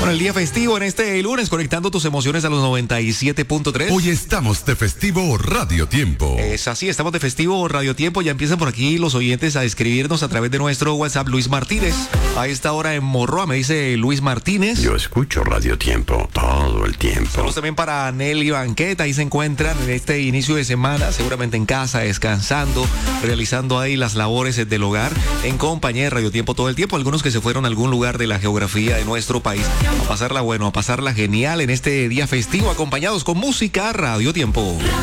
Bueno, el día festivo en este lunes, conectando tus emociones a los 97.3. Hoy estamos de festivo Radio Tiempo. Es así, estamos de festivo Radio Tiempo. Ya empiezan por aquí los oyentes a escribirnos a través de nuestro WhatsApp. Luis Martínez, a esta hora en Morroa, me dice Luis Martínez. Yo escucho Radio Tiempo todo el tiempo. Saludos también para Nelly Banqueta. Ahí se encuentran en este inicio de semana, seguramente en casa, descansando, realizando ahí las labores del hogar, en compañía de Radio Tiempo todo el tiempo. Algunos que se fueron a algún lugar de la geografía de nuestro país a pasarla bueno, a pasarla genial en este día festivo, acompañados con música Radio Tiempo.